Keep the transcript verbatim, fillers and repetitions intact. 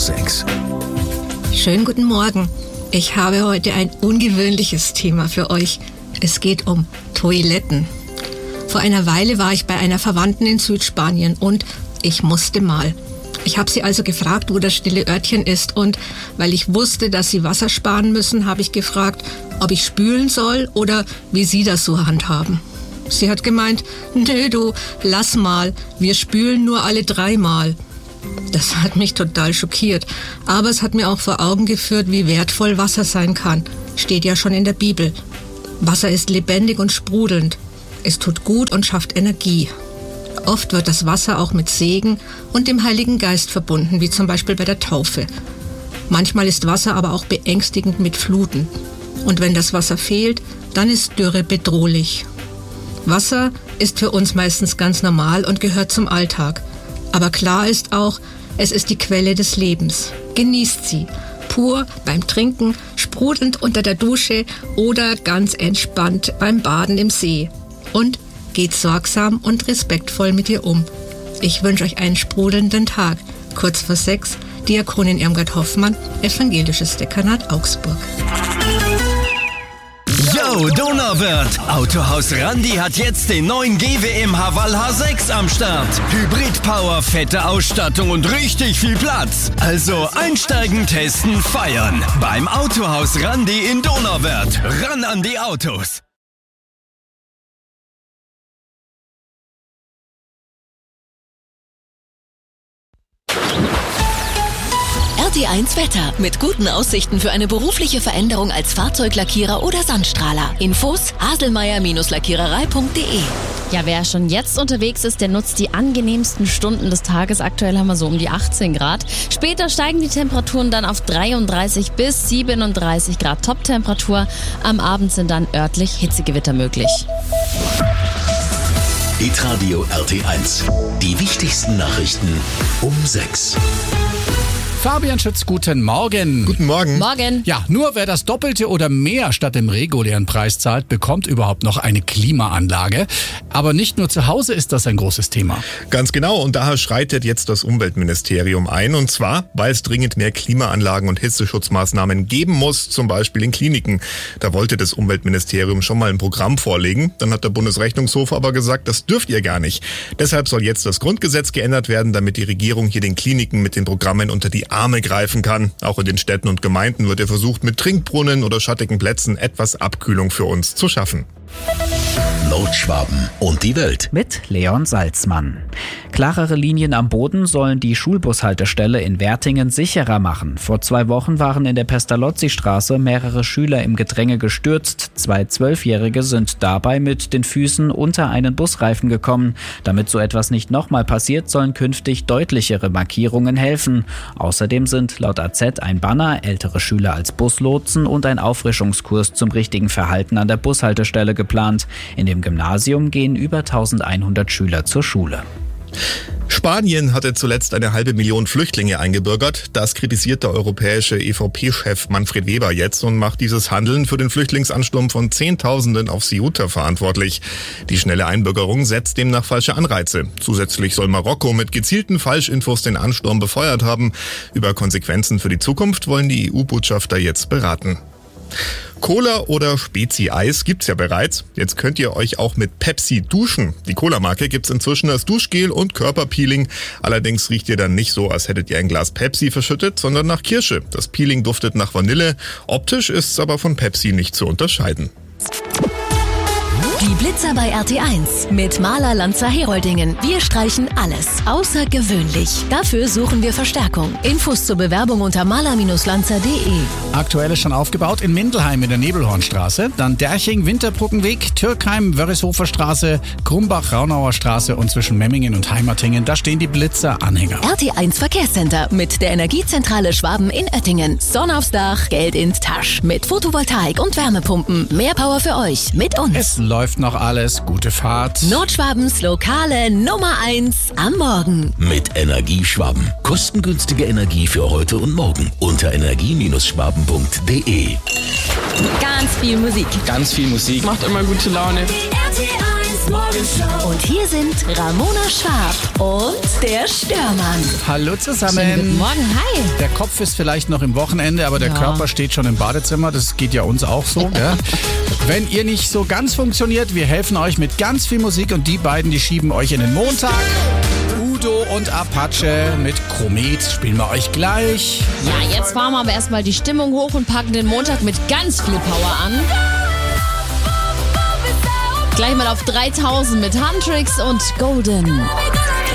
sechs. Schönen guten Morgen. Ich habe heute ein ungewöhnliches Thema für euch. Es geht um Toiletten. Vor einer Weile war ich bei einer Verwandten in Südspanien und ich musste mal. Ich habe sie also gefragt, wo das stille Örtchen ist, und weil ich wusste, dass sie Wasser sparen müssen, habe ich gefragt, ob ich spülen soll oder wie sie das so handhaben. Sie hat gemeint, nö du, lass mal, wir spülen nur alle dreimal. Das hat mich total schockiert, aber es hat mir auch vor Augen geführt, wie wertvoll Wasser sein kann. Steht ja schon in der Bibel. Wasser ist lebendig und sprudelnd. Es tut gut und schafft Energie. Oft wird das Wasser auch mit Segen und dem Heiligen Geist verbunden, wie zum Beispiel bei der Taufe. Manchmal ist Wasser aber auch beängstigend mit Fluten. Und wenn das Wasser fehlt, dann ist Dürre bedrohlich. Wasser ist für uns meistens ganz normal und gehört zum Alltag. Aber klar ist auch, es ist die Quelle des Lebens. Genießt sie. Pur beim Trinken, sprudelnd unter der Dusche oder ganz entspannt beim Baden im See. Und geht sorgsam und respektvoll mit ihr um. Ich wünsche euch einen sprudelnden Tag. Kurz vor sechs, Diakonin Irmgard Hoffmann, Evangelisches Dekanat Augsburg. Yo, Donauwörth! Autohaus Randi hat jetzt den neuen G W M Haval H sechs am Start. Hybrid-Power, fette Ausstattung und richtig viel Platz. Also einsteigen, testen, feiern. Beim Autohaus Randi in Donauwörth. Ran an die Autos! R T eins Wetter. Mit guten Aussichten für eine berufliche Veränderung als Fahrzeuglackierer oder Sandstrahler. Infos haselmeier Lackiererei punkt de. Ja, wer schon jetzt unterwegs ist, der nutzt die angenehmsten Stunden des Tages. Aktuell haben wir so um die achtzehn Grad. Später steigen die Temperaturen dann auf dreiunddreißig bis siebenunddreißig Grad Toptemperatur. Am Abend sind dann örtlich Hitzegewitter möglich. Hitradio R T eins. Die wichtigsten Nachrichten um sechs. Fabian Schütz, guten Morgen. Guten Morgen. Morgen. Ja, nur wer das Doppelte oder mehr statt dem regulären Preis zahlt, bekommt überhaupt noch eine Klimaanlage. Aber nicht nur zu Hause ist das ein großes Thema. Ganz genau, und daher schreitet jetzt das Umweltministerium ein. Und zwar, weil es dringend mehr Klimaanlagen und Hitzeschutzmaßnahmen geben muss, zum Beispiel in Kliniken. Da wollte das Umweltministerium schon mal ein Programm vorlegen. Dann hat der Bundesrechnungshof aber gesagt, das dürft ihr gar nicht. Deshalb soll jetzt das Grundgesetz geändert werden, damit die Regierung hier den Kliniken mit den Programmen unter die Arme greifen kann. Auch in den Städten und Gemeinden wird ja versucht, mit Trinkbrunnen oder schattigen Plätzen etwas Abkühlung für uns zu schaffen. Nordschwaben und die Welt. Mit Leon Salzmann. Klarere Linien am Boden sollen die Schulbushaltestelle in Wertingen sicherer machen. Vor zwei Wochen waren in der Pestalozzi-Straße mehrere Schüler im Gedränge gestürzt. Zwei Zwölfjährige sind dabei mit den Füßen unter einen Busreifen gekommen. Damit so etwas nicht nochmal passiert, sollen künftig deutlichere Markierungen helfen. Außerdem sind laut A Z ein Banner, ältere Schüler als Buslotsen und ein Auffrischungskurs zum richtigen Verhalten an der Bushaltestelle geplant. In dem Gymnasium gehen über eintausendeinhundert Schüler zur Schule. Spanien hatte zuletzt eine halbe Million Flüchtlinge eingebürgert. Das kritisiert der europäische E V P-Chef Manfred Weber jetzt und macht dieses Handeln für den Flüchtlingsansturm von Zehntausenden auf Ceuta verantwortlich. Die schnelle Einbürgerung setzt demnach falsche Anreize. Zusätzlich soll Marokko mit gezielten Falschinfos den Ansturm befeuert haben. Über Konsequenzen für die Zukunft wollen die E U-Botschafter jetzt beraten. Cola oder Spezi-Eis gibt's ja bereits. Jetzt könnt ihr euch auch mit Pepsi duschen. Die Cola-Marke gibt's inzwischen als Duschgel und Körperpeeling. Allerdings riecht ihr dann nicht so, als hättet ihr ein Glas Pepsi verschüttet, sondern nach Kirsche. Das Peeling duftet nach Vanille. Optisch ist's aber von Pepsi nicht zu unterscheiden. Die Blitzer bei R T eins mit Maler Lanza Heroldingen. Wir streichen alles außergewöhnlich. Dafür suchen wir Verstärkung. Infos zur Bewerbung unter maler Lanza punkt de. Aktuell ist schon aufgebaut in Mindelheim in der Nebelhornstraße, dann Derching, Winterbrückenweg, Türkheim, Wörrishofer Straße, Krumbach, Raunauer Straße und zwischen Memmingen und Heimatingen. Da stehen die Blitzer-Anhänger. R T eins Verkehrscenter mit der Energiezentrale Schwaben in Oettingen. Sonne aufs Dach, Geld in Tasch. Mit Photovoltaik und Wärmepumpen. Mehr Power für euch mit uns. Es läuft noch alles. Gute Fahrt. Nordschwabens lokale Nummer eins am Morgen. Mit Energieschwaben. Kostengünstige Energie für heute und morgen. Unter energie schwaben punkt de. Ganz viel Musik. Ganz viel Musik. Macht immer gute Laune. Die R T eins Morgenshow. Und hier sind Ramona Schwab und der Störmann. Hallo zusammen. Schönen guten Morgen. Hi. Der Kopf ist vielleicht noch im Wochenende, aber der Ja. Körper steht schon im Badezimmer. Das geht ja uns auch so. Gell? Wenn ihr nicht so ganz funktioniert, wir helfen euch mit ganz viel Musik und die beiden, die schieben euch in den Montag. Udo und Apache mit Komet spielen wir euch gleich. Ja, jetzt fahren wir aber erstmal die Stimmung hoch und packen den Montag mit ganz viel Power an. Gleich mal auf dreitausend mit Huntrix und Golden.